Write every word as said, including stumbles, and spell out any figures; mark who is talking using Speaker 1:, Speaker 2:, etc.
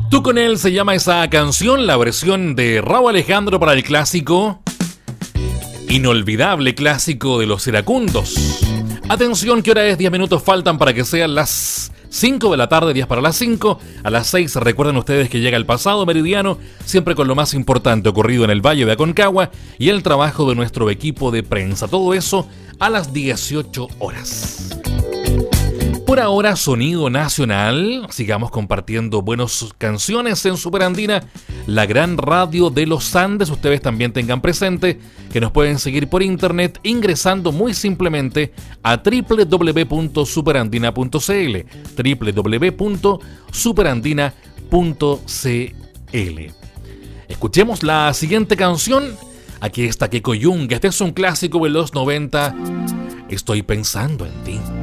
Speaker 1: Tú con él se llama esa canción, la versión de Rauw Alejandro para el clásico, inolvidable clásico de los iracundos. Atención, que hora es, diez minutos faltan para que sean las cinco de la tarde, diez para las cinco. A las seis recuerden ustedes que llega el pasado meridiano, siempre con lo más importante ocurrido en el Valle de Aconcagua y el trabajo de nuestro equipo de prensa. Todo eso a las dieciocho horas. Por ahora, sonido nacional. Sigamos compartiendo buenas canciones en Superandina, la gran radio de los Andes. Ustedes también tengan presente que nos pueden seguir por internet ingresando muy simplemente a doble u doble u doble u punto superandina punto c l, doble u doble u doble u punto superandina punto c l. Escuchemos la siguiente canción. Aquí está Keko Young. Este es un clásico de los noventa. Estoy pensando en ti.